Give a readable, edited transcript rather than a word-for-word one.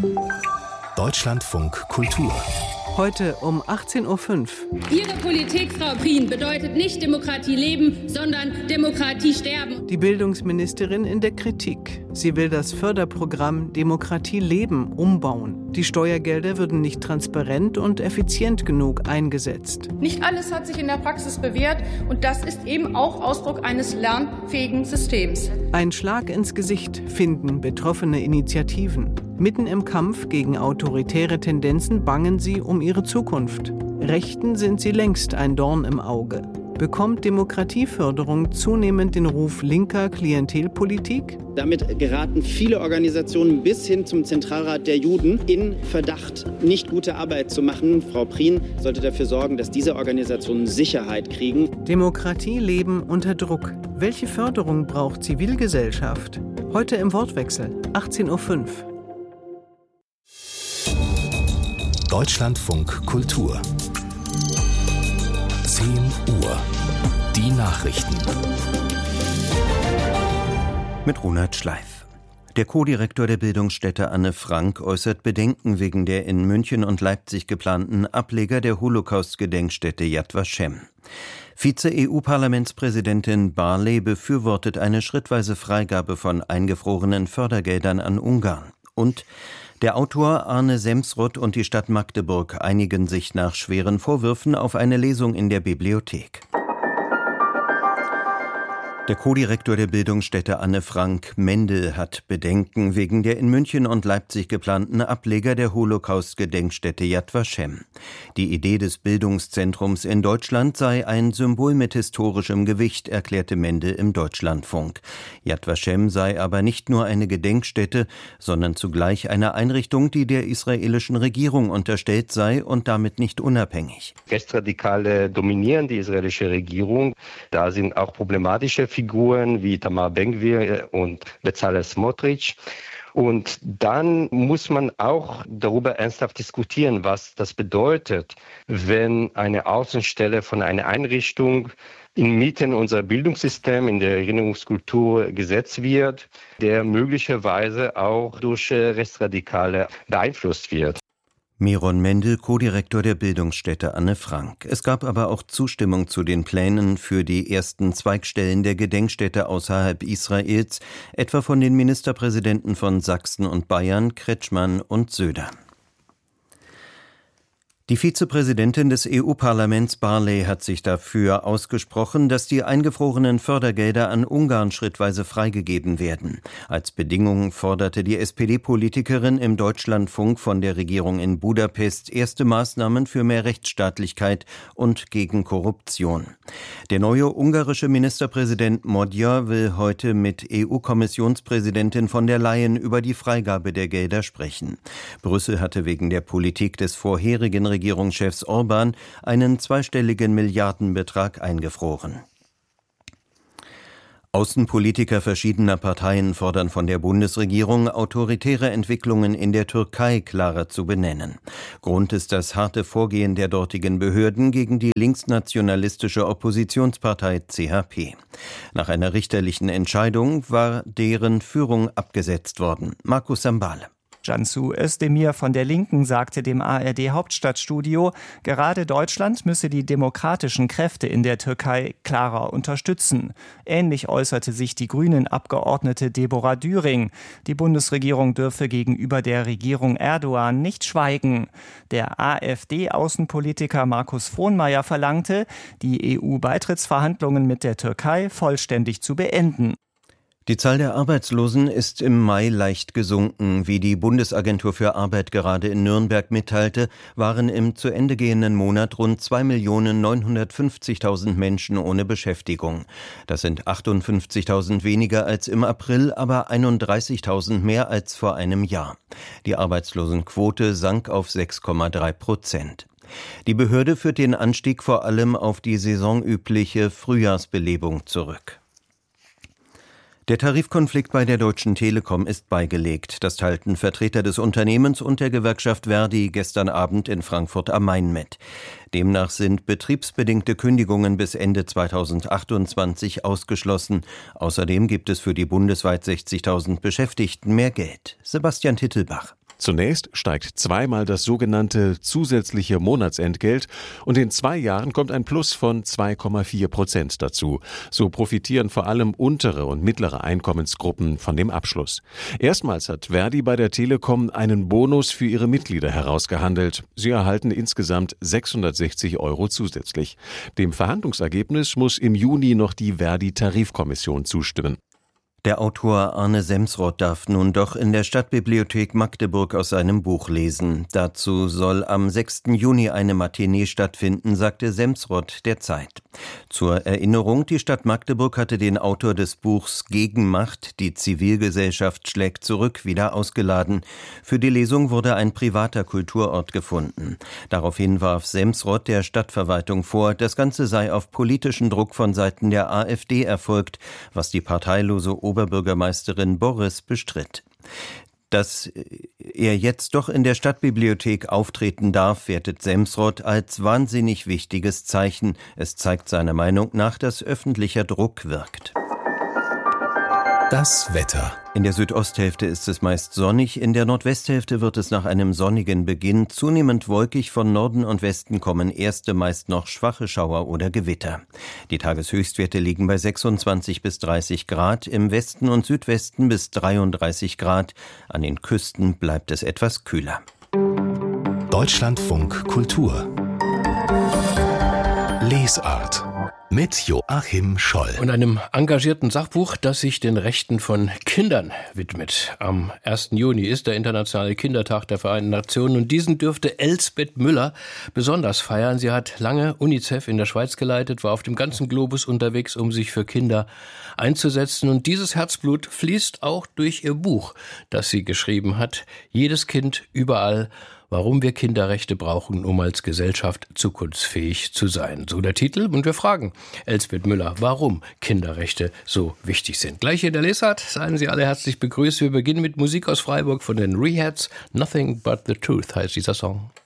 Deutschlandfunk Kultur. Heute um 18.05 Uhr. Ihre Politik, Frau Prien, bedeutet nicht Demokratie leben, sondern Demokratie sterben. Die Bildungsministerin in der Kritik. Sie will das Förderprogramm Demokratie leben umbauen. Die Steuergelder würden nicht transparent und effizient genug eingesetzt. Nicht alles hat sich in der Praxis bewährt und das ist eben auch Ausdruck eines lernfähigen Systems. Ein Schlag ins Gesicht finden betroffene Initiativen. Mitten im Kampf gegen autoritäre Tendenzen bangen sie um ihre Zukunft. Rechten sind sie längst ein Dorn im Auge. Bekommt Demokratieförderung zunehmend den Ruf linker Klientelpolitik? Damit geraten viele Organisationen bis hin zum Zentralrat der Juden in Verdacht, nicht gute Arbeit zu machen. Frau Prien sollte dafür sorgen, dass diese Organisationen Sicherheit kriegen. Demokratie leben unter Druck. Welche Förderung braucht Zivilgesellschaft? Heute im Wortwechsel, 18.05 Uhr. Deutschlandfunk Kultur. 10 Uhr. Die Nachrichten. Mit Ronald Schleif. Der Co-Direktor der Bildungsstätte Anne Frank äußert Bedenken wegen der in München und Leipzig geplanten Ableger der Holocaust-Gedenkstätte Yad Vashem. Vize-EU-Parlamentspräsidentin Barley befürwortet eine schrittweise Freigabe von eingefrorenen Fördergeldern an Ungarn. Und der Autor Arne Semsrott und die Stadt Magdeburg einigen sich nach schweren Vorwürfen auf eine Lesung in der Bibliothek. Der Co-Direktor der Bildungsstätte Anne Frank Mendel hat Bedenken wegen der in München und Leipzig geplanten Ableger der Holocaust-Gedenkstätte Yad Vashem. Die Idee des Bildungszentrums in Deutschland sei ein Symbol mit historischem Gewicht, erklärte Mendel im Deutschlandfunk. Yad Vashem sei aber nicht nur eine Gedenkstätte, sondern zugleich eine Einrichtung, die der israelischen Regierung unterstellt sei und damit nicht unabhängig. Rechtsradikale dominieren die israelische Regierung. Da sind auch problematische Figuren wie Tamar Ben-Gvir und Bezalel Smotrich. Und dann muss man auch darüber ernsthaft diskutieren, was das bedeutet, wenn eine Außenstelle von einer Einrichtung inmitten unserer Bildungssystem, in der Erinnerungskultur gesetzt wird, der möglicherweise auch durch Rechtsradikale beeinflusst wird. Miron Mendel, Co-Direktor der Bildungsstätte Anne Frank. Es gab aber auch Zustimmung zu den Plänen für die ersten Zweigstellen der Gedenkstätte außerhalb Israels, etwa von den Ministerpräsidenten von Sachsen und Bayern, Kretschmann und Söder. Die Vizepräsidentin des EU-Parlaments Barley hat sich dafür ausgesprochen, dass die eingefrorenen Fördergelder an Ungarn schrittweise freigegeben werden. Als Bedingung forderte die SPD-Politikerin im Deutschlandfunk von der Regierung in Budapest erste Maßnahmen für mehr Rechtsstaatlichkeit und gegen Korruption. Der neue ungarische Ministerpräsident Magyar will heute mit EU-Kommissionspräsidentin von der Leyen über die Freigabe der Gelder sprechen. Brüssel hatte wegen der Politik des vorherigen Regierungschefs Orban einen zweistelligen Milliardenbetrag eingefroren. Außenpolitiker verschiedener Parteien fordern von der Bundesregierung, autoritäre Entwicklungen in der Türkei klarer zu benennen. Grund ist das harte Vorgehen der dortigen Behörden gegen die linksnationalistische Oppositionspartei CHP. Nach einer richterlichen Entscheidung war deren Führung abgesetzt worden. Markus Sambale. Cansu Özdemir von der Linken sagte dem ARD-Hauptstadtstudio, gerade Deutschland müsse die demokratischen Kräfte in der Türkei klarer unterstützen. Ähnlich äußerte sich die Grünen-Abgeordnete Deborah Düring. Die Bundesregierung dürfe gegenüber der Regierung Erdogan nicht schweigen. Der AfD-Außenpolitiker Markus Frohnmayer verlangte, die EU-Beitrittsverhandlungen mit der Türkei vollständig zu beenden. Die Zahl der Arbeitslosen ist im Mai leicht gesunken. Wie die Bundesagentur für Arbeit gerade in Nürnberg mitteilte, waren im zu Ende gehenden Monat rund 2.950.000 Menschen ohne Beschäftigung. Das sind 58.000 weniger als im April, aber 31.000 mehr als vor einem Jahr. Die Arbeitslosenquote sank auf 6,3%. Die Behörde führt den Anstieg vor allem auf die saisonübliche Frühjahrsbelebung zurück. Der Tarifkonflikt bei der Deutschen Telekom ist beigelegt. Das teilten Vertreter des Unternehmens und der Gewerkschaft Verdi gestern Abend in Frankfurt am Main mit. Demnach sind betriebsbedingte Kündigungen bis Ende 2028 ausgeschlossen. Außerdem gibt es für die bundesweit 60.000 Beschäftigten mehr Geld. Sebastian Tittelbach. Zunächst steigt zweimal das sogenannte zusätzliche Monatsentgelt und in 2 Jahren kommt ein Plus von 2,4% dazu. So profitieren vor allem untere und mittlere Einkommensgruppen von dem Abschluss. Erstmals hat Verdi bei der Telekom einen Bonus für ihre Mitglieder herausgehandelt. Sie erhalten insgesamt 660 € zusätzlich. Dem Verhandlungsergebnis muss im Juni noch die Verdi-Tarifkommission zustimmen. Der Autor Arne Semsrott darf nun doch in der Stadtbibliothek Magdeburg aus seinem Buch lesen. Dazu soll am 6. Juni eine Matinee stattfinden, sagte Semsrott der Zeit. Zur Erinnerung, die Stadt Magdeburg hatte den Autor des Buchs Gegenmacht, die Zivilgesellschaft schlägt zurück, wieder ausgeladen. Für die Lesung wurde ein privater Kulturort gefunden. Daraufhin warf Semsrott der Stadtverwaltung vor, das Ganze sei auf politischen Druck von Seiten der AfD erfolgt, was die parteilose Oberbürgermeisterin Borres bestritt. Dass er jetzt doch in der Stadtbibliothek auftreten darf, wertet Semsrott als wahnsinnig wichtiges Zeichen. Es zeigt seiner Meinung nach, dass öffentlicher Druck wirkt. Das Wetter. In der Südosthälfte ist es meist sonnig, in der Nordwesthälfte wird es nach einem sonnigen Beginn zunehmend wolkig, von Norden und Westen kommen erste, meist noch schwache Schauer oder Gewitter. Die Tageshöchstwerte liegen bei 26 bis 30 Grad, im Westen und Südwesten bis 33 Grad, an den Küsten bleibt es etwas kühler. Deutschlandfunk Kultur. Lesart. Mit Joachim Scholl. Und einem engagierten Sachbuch, das sich den Rechten von Kindern widmet. Am 1. Juni ist der Internationale Kindertag der Vereinten Nationen und diesen dürfte Elsbeth Müller besonders feiern. Sie hat lange UNICEF in der Schweiz geleitet, war auf dem ganzen Globus unterwegs, um sich für Kinder einzusetzen. Und dieses Herzblut fließt auch durch ihr Buch, das sie geschrieben hat. Jedes Kind, überall. Warum wir Kinderrechte brauchen, um als Gesellschaft zukunftsfähig zu sein. So der Titel. Und wir fragen Elsbeth Müller, warum Kinderrechte so wichtig sind. Gleich in der Lesart, seien Sie alle herzlich begrüßt. Wir beginnen mit Musik aus Freiburg von den Rehats. Nothing but the Truth heißt dieser Song.